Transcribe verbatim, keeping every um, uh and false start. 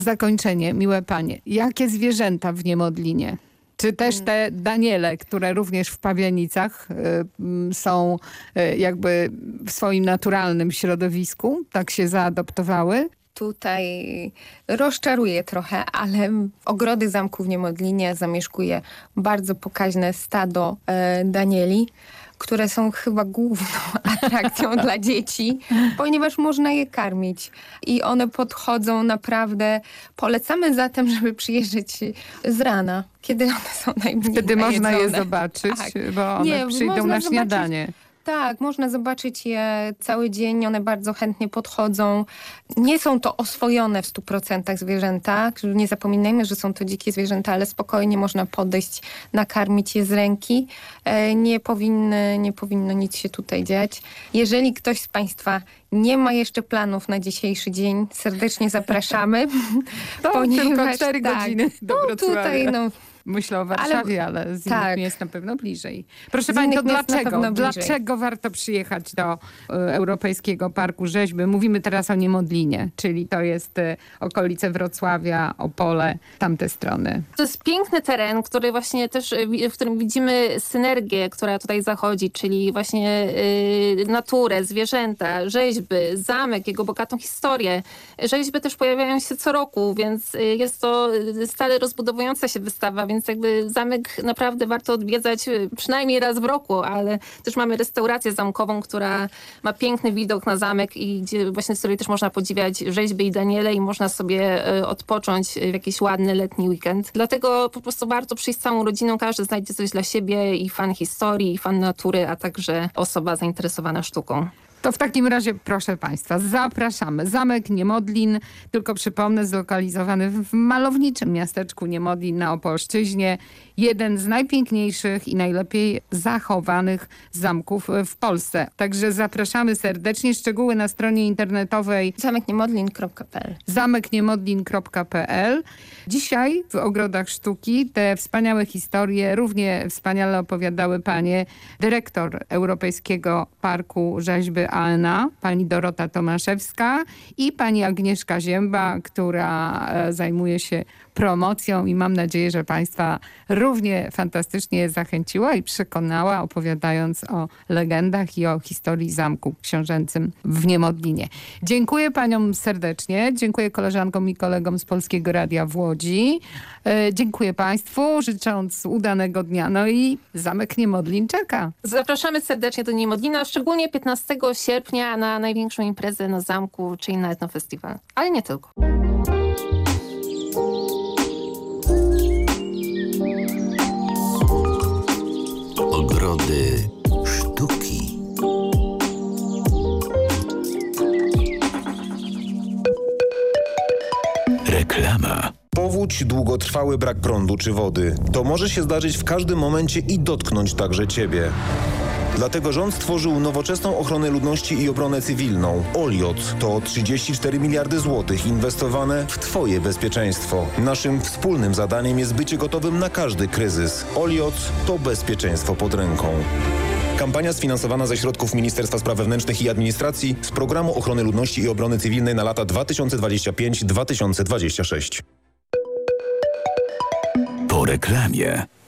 Zakończenie, miłe panie. Jakie zwierzęta w Niemodlinie? Czy też te daniele, które również w Pabianicach y, są y, jakby w swoim naturalnym środowisku, tak się zaadoptowały? Tutaj rozczaruję trochę, ale ogrody zamku w Niemodlinie zamieszkuje bardzo pokaźne stado e, danieli, które są chyba główną atrakcją dla dzieci, ponieważ można je karmić i one podchodzą naprawdę. Polecamy zatem, żeby przyjeżdżać z rana, kiedy one są najmniej Wtedy najedzone. można je zobaczyć, tak. bo one Nie, przyjdą na śniadanie. Zobaczyć... Tak, można zobaczyć je cały dzień, one bardzo chętnie podchodzą. Nie są to oswojone w stu procentach zwierzęta, nie zapominajmy, że są to dzikie zwierzęta, ale spokojnie można podejść, nakarmić je z ręki. Nie powinny, nie powinno nic się tutaj dziać. Jeżeli ktoś z Państwa nie ma jeszcze planów na dzisiejszy dzień, serdecznie zapraszamy. To ponieważ, tylko cztery tak, godziny do no, Wrocławia. tutaj, no, Myślę o Warszawie, ale, ale z innych tak. miejsc na pewno bliżej. Proszę Z pani, to innych miejsc na dlaczego? pewno bliżej. Dlaczego warto przyjechać do y, Europejskiego Parku Rzeźby? Mówimy teraz o Niemodlinie, czyli to jest y, okolice Wrocławia, Opole, tamte strony. To jest piękny teren, który właśnie też, w którym widzimy synergię, która tutaj zachodzi, czyli właśnie y, naturę, zwierzęta, rzeźby, zamek, jego bogatą historię. Rzeźby też pojawiają się co roku, więc jest to stale rozbudowująca się wystawa, więc jakby zamek naprawdę warto odwiedzać przynajmniej raz w roku, ale też mamy restaurację zamkową, która ma piękny widok na zamek i gdzie właśnie z której też można podziwiać rzeźby i daniele i można sobie odpocząć w jakiś ładny letni weekend. Dlatego po prostu warto przyjść z całą rodziną, każdy znajdzie coś dla siebie i fan historii, i fan natury, a także osoba zainteresowana sztuką. To w takim razie, proszę Państwa, zapraszamy. Zamek Niemodlin, tylko przypomnę, zlokalizowany w malowniczym miasteczku Niemodlin na Opolszczyźnie. Jeden z najpiękniejszych i najlepiej zachowanych zamków w Polsce. Także zapraszamy serdecznie. Szczegóły na stronie internetowej zamek niemodlin kropka p l. zamek niemodlin kropka p l. Dzisiaj w Ogrodach Sztuki te wspaniałe historie równie wspaniale opowiadały panie dyrektor Europejskiego Parku Rzeźby A N A, pani Dorota Tomaszewska i pani Agnieszka Zięba, która zajmuje się promocją i mam nadzieję, że Państwa równie fantastycznie zachęciła i przekonała, opowiadając o legendach i o historii zamku książęcym w Niemodlinie. Dziękuję Paniom serdecznie, dziękuję koleżankom i kolegom z Polskiego Radia w Łodzi. E, dziękuję Państwu, życząc udanego dnia. No i zamek Niemodlin czeka. Zapraszamy serdecznie do Niemodlina, szczególnie piętnastego sierpnia na największą imprezę na zamku, czyli na Etnofestiwal. Ale nie tylko. Ogrody sztuki. Reklama. Powódź, długotrwały brak prądu czy wody. To może się zdarzyć w każdym momencie i dotknąć także Ciebie. Dlatego rząd stworzył nowoczesną ochronę ludności i obronę cywilną. Oliot to trzydzieści cztery miliardy złotych inwestowane w Twoje bezpieczeństwo. Naszym wspólnym zadaniem jest bycie gotowym na każdy kryzys. Oliot to bezpieczeństwo pod ręką. Kampania sfinansowana ze środków Ministerstwa Spraw Wewnętrznych i Administracji z Programu Ochrony Ludności i Obrony Cywilnej na lata dwa tysiące dwudziesty piąty do dwa tysiące dwudziestego szóstego. Po reklamie.